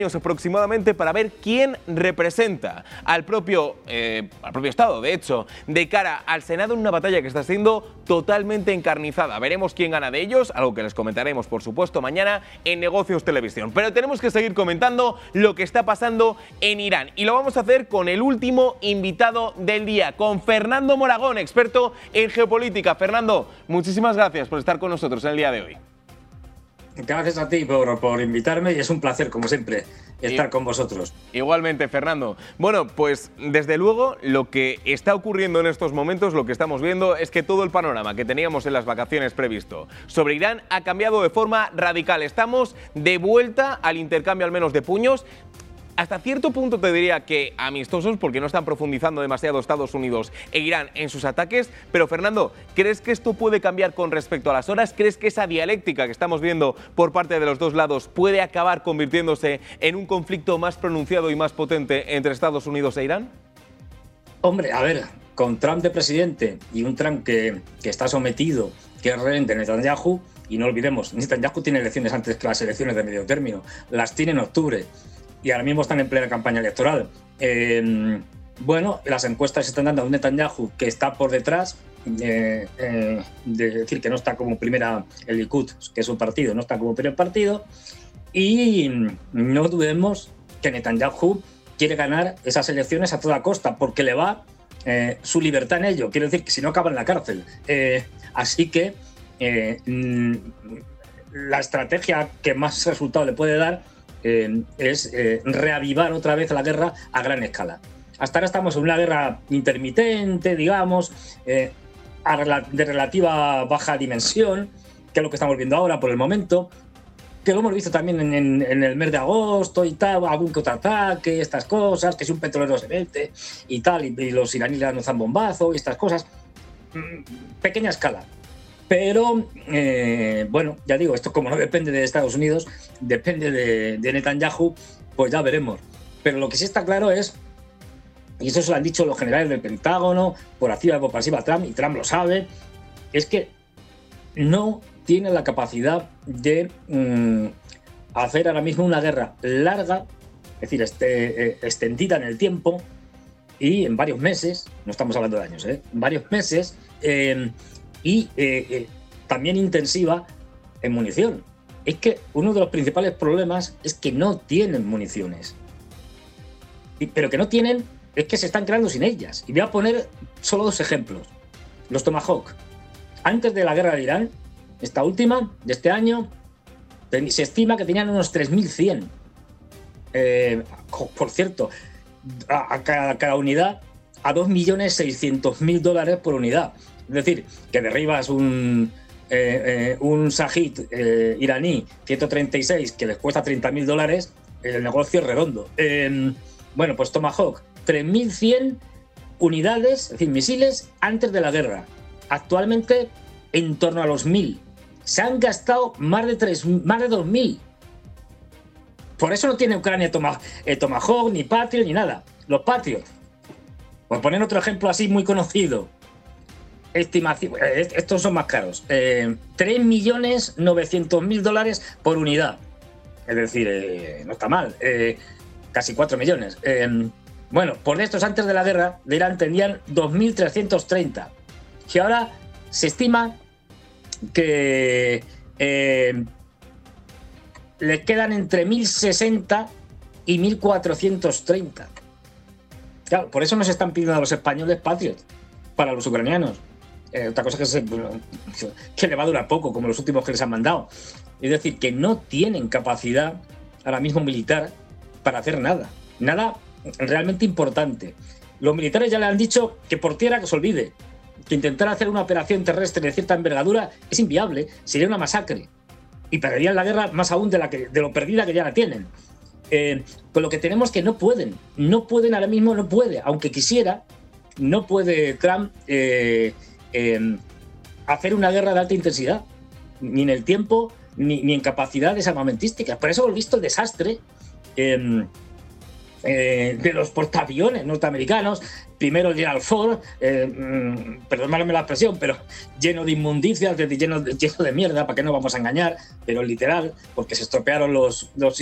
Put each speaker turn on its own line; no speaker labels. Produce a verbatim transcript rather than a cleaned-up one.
aproximadamente para ver quién representa al propio, eh, al propio Estado, de hecho, de cara al Senado en una batalla que está siendo totalmente encarnizada. Veremos quién gana de ellos, algo que les comentaremos, por supuesto, mañana en Negocios Televisión. Pero tenemos que seguir comentando lo que está pasando en Irán. Y lo vamos a hacer con el último invitado del día, con Fernando Moragón, experto en geopolítica. Fernando, muchísimas gracias por estar con nosotros en el día de hoy.
Gracias a ti por, por invitarme y es un placer, como siempre, estar con vosotros.
Igualmente, Fernando. Bueno, pues desde luego lo que está ocurriendo en estos momentos, lo que estamos viendo es que todo el panorama que teníamos en las vacaciones previsto sobre Irán ha cambiado de forma radical. Estamos de vuelta al intercambio al menos de puños. Hasta cierto punto te diría que amistosos, porque no están profundizando demasiado Estados Unidos e Irán en sus ataques. Pero, Fernando, ¿crees que esto puede cambiar con respecto a las horas? ¿Crees que esa dialéctica que estamos viendo por parte de los dos lados puede acabar convirtiéndose en un conflicto más pronunciado y más potente entre Estados Unidos e Irán?
Hombre, a ver, con Trump de presidente y un Trump que, que está sometido, que es rehén de Netanyahu, y no olvidemos, Netanyahu tiene elecciones antes que las elecciones de medio término, las tiene en octubre. Y ahora mismo están en plena campaña electoral. Eh, bueno, las encuestas están dando a un Netanyahu que está por detrás, eh, eh, de decir que no está como primera el Likud, que es un partido, no está como primer partido, y no dudemos que Netanyahu quiere ganar esas elecciones a toda costa, porque le va eh, su libertad en ello. Quiere decir que si no acaba en la cárcel. Eh, así que eh, la estrategia que más resultado le puede dar Eh, es eh, reavivar otra vez la guerra a gran escala. Hasta ahora estamos en una guerra intermitente, digamos, eh, a rela de relativa baja dimensión, que es lo que estamos viendo ahora por el momento, que lo hemos visto también en, en, en el mes de agosto y tal, algún que otro ataque, estas cosas, que si un petrolero se mete y tal, y, y los iraníes le dan un bombazo y estas cosas. Pequeña escala. Pero, eh, bueno, ya digo, esto como no depende de Estados Unidos, depende de, de Netanyahu, pues ya veremos. Pero lo que sí está claro es, y eso se lo han dicho los generales del Pentágono, por activa y por pasiva Trump, y Trump lo sabe, es que no tiene la capacidad de mmm, hacer ahora mismo una guerra larga, es decir, este, eh, extendida en el tiempo, y en varios meses, no estamos hablando de años, ¿eh? en varios meses, eh, y eh, eh, también intensiva en munición. Es que uno de los principales problemas es que no tienen municiones. Y, pero que no tienen, es que se están creando sin ellas. Y voy a poner solo dos ejemplos. Los Tomahawk. Antes de la guerra de Irán, esta última, de este año, se estima que tenían unos tres mil cien. Eh, por cierto, a, a, cada, a cada unidad a dos millones seiscientos mil dólares por unidad. Es decir, que derribas un, eh, eh, un Shahid eh, iraní ciento treinta y seis que les cuesta treinta mil dólares, el negocio es redondo. Eh, bueno, pues Tomahawk, tres mil cien unidades, es decir, misiles antes de la guerra. Actualmente en torno a los mil. Se han gastado más de, tres, más de dos mil. Por eso no tiene Ucrania Toma, eh, Tomahawk, ni Patriot, ni nada. Los Patriot. Por poner otro ejemplo así muy conocido. Estimación, estos son más caros, eh, tres millones novecientos mil dólares por unidad, es decir, eh, no está mal, eh, casi cuatro millones. Eh, bueno, por estos antes de la guerra de Irán tenían dos mil trescientos treinta, y ahora se estima que eh, les quedan entre mil sesenta y mil cuatrocientos treinta. Claro, por eso nos están pidiendo a los españoles Patriot para los ucranianos. Eh, otra cosa que, se, que le va a durar poco, como los últimos que les han mandado. Es decir, que no tienen capacidad ahora mismo militar para hacer nada. Nada realmente importante. Los militares ya le han dicho que por tierra que se olvide. Que intentar hacer una operación terrestre de cierta envergadura es inviable. Sería una masacre. Y perderían la guerra más aún de, la que, de lo perdida que ya la tienen. Eh, con lo que tenemos que no pueden. No pueden ahora mismo, no puede. Aunque quisiera, no puede Trump... Eh, Eh, hacer una guerra de alta intensidad, ni en el tiempo ni, ni en capacidades armamentísticas. Por eso hemos visto el desastre eh, eh, de los portaaviones norteamericanos. Primero el Gerald Ford, eh, perdóname la expresión, pero lleno de inmundicias, lleno de, lleno de mierda, ¿para qué nos vamos a engañar? Pero literal, porque se estropearon los, los